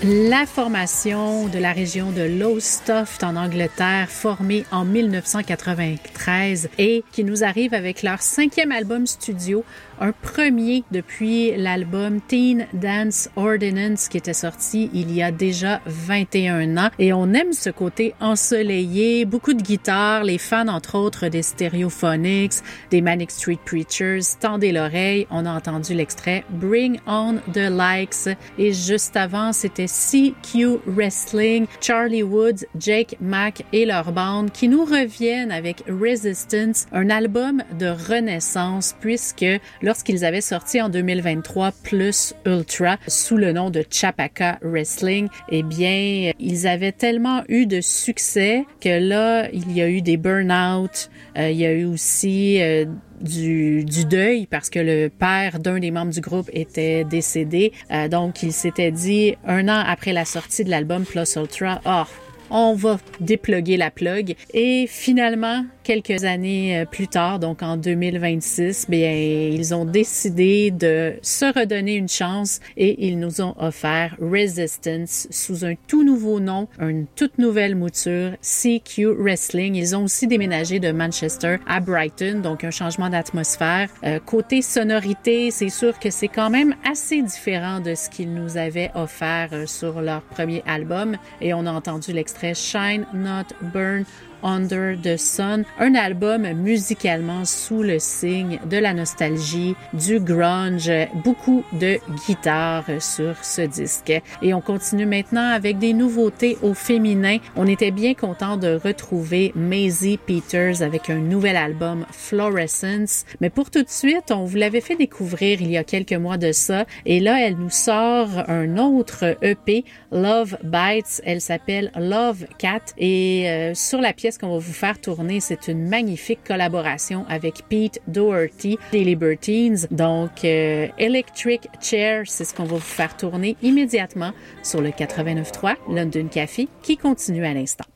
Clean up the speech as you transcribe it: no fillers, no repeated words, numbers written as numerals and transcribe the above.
La formation de la région de Lowestoft en Angleterre, formée en 1993 et qui nous arrive avec leur 5e album studio, un premier depuis l'album Teen Dance Ordinance qui était sorti il y a déjà 21 ans. Et on aime ce côté ensoleillé, beaucoup de guitares, les fans entre autres des Stereophonics, des Manic Street Preachers. Tendez l'oreille, on a entendu l'extrait Bring on the Likes et juste avant c'était CQ Wrestling, Charlie Woods, Jake Mack et leur bande qui nous reviennent avec Resistance, un album de renaissance puisque lorsqu'ils avaient sorti en 2023 Plus Ultra sous le nom de Chapaka Wrestling, eh bien, ils avaient tellement eu de succès que là, il y a eu des burn-out, il y a eu aussi du deuil parce que le père d'un des membres du groupe était décédé. Donc, il s'était dit, un an après la sortie de l'album Plus Ultra, on va dépluguer la plug. Et finalement, quelques années plus tard, donc en 2026, bien, ils ont décidé de se redonner une chance et ils nous ont offert Resistance sous un tout nouveau nom, une toute nouvelle mouture, CQ Wrestling. Ils ont aussi déménagé de Manchester à Brighton, donc un changement d'atmosphère. Côté sonorité, c'est sûr que c'est quand même assez différent de ce qu'ils nous avaient offert sur leur premier album et on a entendu l'extrait Shine Not Burn Under the Sun, un album musicalement sous le signe de la nostalgie, du grunge, beaucoup de guitare sur ce disque. Et on continue maintenant avec des nouveautés au féminin. On était bien content de retrouver Maisie Peters avec un nouvel album Fluorescence. Mais pour tout de suite, on vous l'avait fait découvrir il y a quelques mois de ça. Et là, elle nous sort un autre EP, Love Bites. Elle s'appelle Love Cat. Et sur la pièce qu'on va vous faire tourner, c'est une magnifique collaboration avec Pete Doherty des Libertines. Donc, Electric Chair, c'est ce qu'on va vous faire tourner immédiatement sur le 89.3 London Café qui continue à l'instant.